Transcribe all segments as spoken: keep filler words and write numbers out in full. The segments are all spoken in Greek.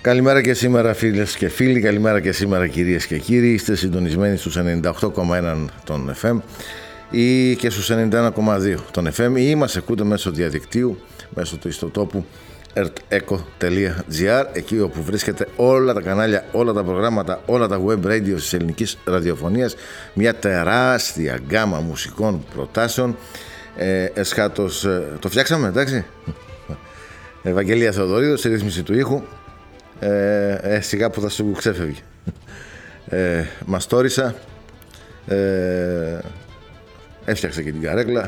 Καλημέρα και σήμερα φίλες και φίλοι, καλημέρα και σήμερα κυρίες και κύριοι. Είστε συντονισμένοι στους ενενήντα οκτώ κόμμα ένα των εφ εμ ή και στους ενενήντα ένα κόμμα δύο των εφ εμ ή μας ακούτε μέσω διαδικτύου, μέσω του ιστοτόπου ερτέκο τελεία τζι άρ, εκεί όπου βρίσκεται όλα τα κανάλια, όλα τα προγράμματα, όλα τα web radio της ελληνικής ραδιοφωνίας, μια τεράστια γκάμα μουσικών προτάσεων. ε, εσχάτως, ε, το φτιάξαμε, εντάξει. Ευαγγελία Θεοδωρίδου, στη ρύθμιση του ήχου. Ε, ε, σιγά που θα σου ξέφευγε. ε, Μαστόρισα, ε, έφτιαξε και την καρέκλα.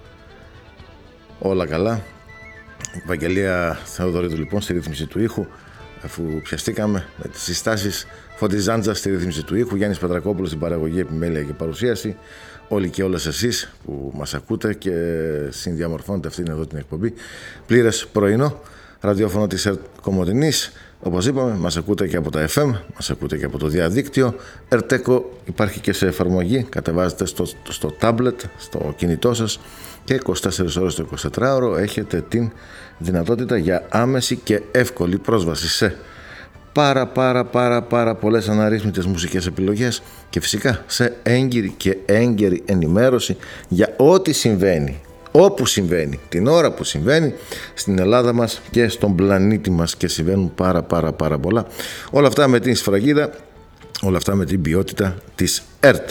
Όλα καλά. Ευαγγελία Θεοδωρίδου λοιπόν στη ρύθμιση του ήχου, αφού πιαστήκαμε με τις συστάσεις Φώτης Ζάντζας στη ρύθμιση του ήχου, Γιάννης Πετρακόπουλος στην παραγωγή, επιμέλεια και παρουσίαση. Όλοι και όλες εσείς που μας ακούτε και συνδιαμορφώνετε αυτήν εδώ την εκπομπή. Πλήρες πρωινό ραδιόφωνο της ΕΡΤ Κομοτηνής. Όπως είπαμε, μας ακούτε και από τα εφ εμ, μας ακούτε και από το διαδίκτυο. Ερτέκο υπάρχει και σε εφαρμογή, κατεβάζετε στο, στο tablet, στο κινητό σας και είκοσι τέσσερις ώρες το εικοσιτετράωρο έχετε την δυνατότητα για άμεση και εύκολη πρόσβαση σε πάρα πάρα πάρα πάρα πολλές αναρρύθμιτες μουσικές επιλογές και φυσικά σε έγκυρη και έγκαιρη ενημέρωση για ό,τι συμβαίνει, όπου συμβαίνει, την ώρα που συμβαίνει στην Ελλάδα μας και στον πλανήτη μας, και συμβαίνουν πάρα πάρα πάρα πολλά. Όλα αυτά με την σφραγίδα, όλα αυτά με την ποιότητα της ΕΡΤ.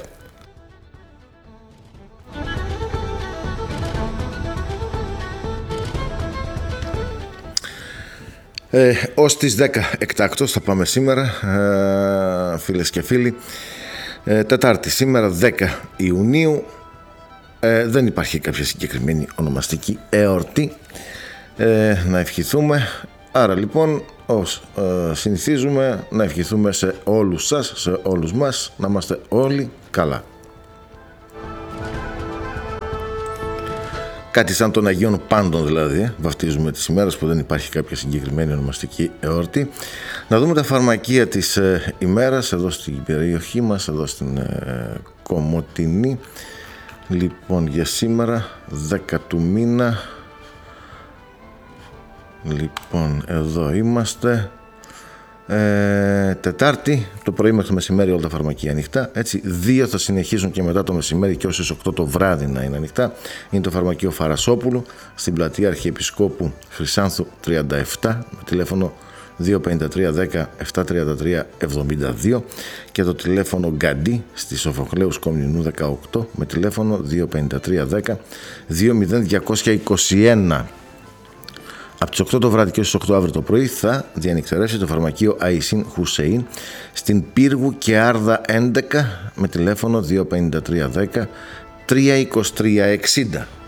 Ε, ως τις δέκα εκτάκτως θα πάμε σήμερα, ε, φίλες και φίλοι. ε, Τετάρτη σήμερα, δέκα Ιουνίου. ε, Δεν υπάρχει κάποια συγκεκριμένη ονομαστική εορτή ε, να ευχηθούμε. Άρα λοιπόν, ως ε, συνηθίζουμε, να ευχηθούμε σε όλους σας, σε όλους μας, να είμαστε όλοι καλά. Κάτι σαν των Αγίων Πάντων δηλαδή, βαφτίζουμε τις ημέρες που δεν υπάρχει κάποια συγκεκριμένη ονομαστική εόρτη. Να δούμε τα φαρμακεία της ε, ημέρας εδώ στην περιοχή μας, εδώ στην ε, Κομοτηνή. Λοιπόν, για σήμερα, δέκα του μήνα. Λοιπόν, εδώ είμαστε. Ε, Τετάρτη, το πρωί μέχρι το μεσημέρι όλα τα φαρμακεία ανοιχτά. Έτσι, δύο θα συνεχίσουν και μετά το μεσημέρι και ως τις οκτώ το βράδυ να είναι ανοιχτά. Είναι το φαρμακείο Φαρασόπουλου στην πλατεία Αρχιεπισκόπου Χρυσάνθου τριάντα επτά με τηλέφωνο δύο πέντε τρία δέκα επτά τριάντα τρία εβδομήντα δύο και το τηλέφωνο Γκαντί στη Σοφοκλέους Κομνηνού δεκαοκτώ με τηλέφωνο δύο πέντε τρία δέκα δύο μηδέν διακόσια είκοσι ένα. Από τις οκτώ το βράδυ και στις οκτώ αύριο το πρωί θα διανυξερεύσει το φαρμακείο Αϊσίν Χουσέιν στην Πύργου και Άρδα έντεκα με τηλέφωνο δύο πέντε τρία δέκα τρία είκοσι τρία εξήντα.